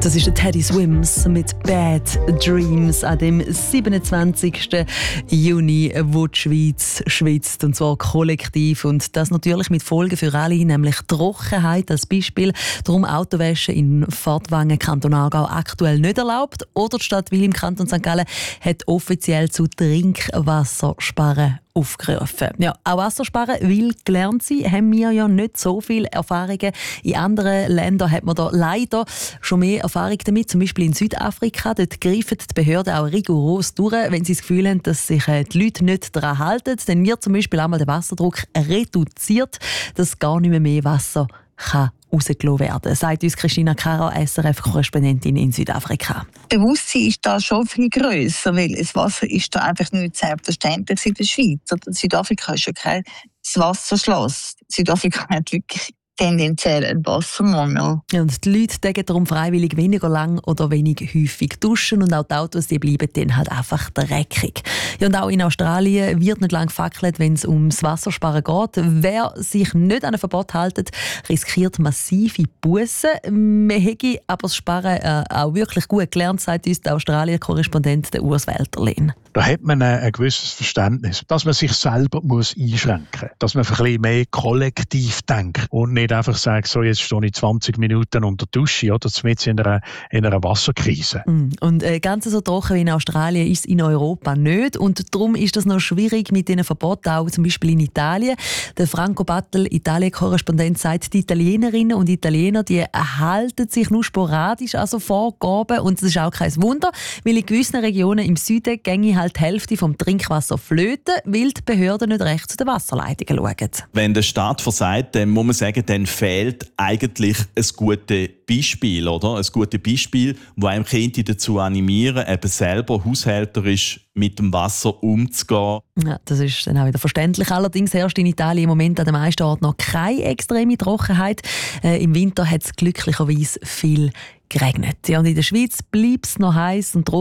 Das ist der Teddy Swims mit Bad Dreams an dem 27. Juni, wo die Schweiz schwitzt, und zwar kollektiv. Und das natürlich mit Folgen für alle, nämlich Trockenheit als Beispiel. Darum Autowäsche in Fortwangen, Kanton Aargau, aktuell nicht erlaubt. Oder die Stadt Wil im Kanton St. Gallen hat offiziell zu Trinkwassersparen aufgerufen. Ja, auch Wassersparen will gelernt sein, haben wir ja nicht so viele Erfahrungen. In anderen Ländern hat man da leider schon mehr Erfahrung damit, zum Beispiel in Südafrika. Dort greifen die Behörden auch rigoros durch, wenn sie das Gefühl haben, dass sich die Leute nicht daran halten. Dann wird zum Beispiel einmal der Wasserdruck reduziert, dass gar nicht mehr Wasser rausgelassen werden kann, sagt uns Christina Kara, SRF-Korrespondentin in Südafrika. Das Bewusstsein ist da schon viel grösser, weil das Wasser ist da einfach nicht selbstverständlich in der Schweiz. Oder Südafrika ist ja kein Wasserschloss. Südafrika hat wirklich tendenziell einen Wassermangel. Ja, und die Leute denken darum freiwillig weniger lang oder wenig häufig duschen, und auch die Autos, die bleiben dann halt einfach dreckig. Ja, und auch in Australien wird nicht lange gefackelt, wenn es ums Wassersparen geht. Wer sich nicht an ein Verbot hält, riskiert massive Bussen. Man hätte aber das Sparen auch wirklich gut gelernt, sagt uns der Australien-Korrespondent Urs Welterlin. Da hat man ein gewisses Verständnis, dass man sich selber einschränken muss. Dass man ein bisschen mehr kollektiv denkt und nicht einfach sagt, so, jetzt stehe ich 20 Minuten unter der Dusche, oder mitten in einer Wasserkrise. Und ganz so trocken wie in Australien ist es in Europa nicht. Und darum ist das noch schwierig mit diesen Verboten, auch zum Beispiel in Italien. Der Franco Battel, Italien-Korrespondent, sagt, die Italienerinnen und Italiener, die halten sich nur sporadisch an so Vorgaben. Und das ist auch kein Wunder, weil in gewissen Regionen im Süden ginge halt die Hälfte vom Trinkwasser flöten, weil die Behörden nicht recht zu den Wasserleitungen schauen. Wenn der Staat versagt, dann muss man sagen, dann fehlt eigentlich ein gutes Beispiel, oder? Ein gutes Beispiel, das einem könnte dazu animieren, eben selber haushälterisch mit dem Wasser umzugehen. Ja, das ist dann auch wieder verständlich. Allerdings herrscht in Italien im Moment an den meisten Orten noch keine extreme Trockenheit. Im Winter hat es glücklicherweise viel geregnet. Ja, und in der Schweiz bleibt es noch heiß und trocken.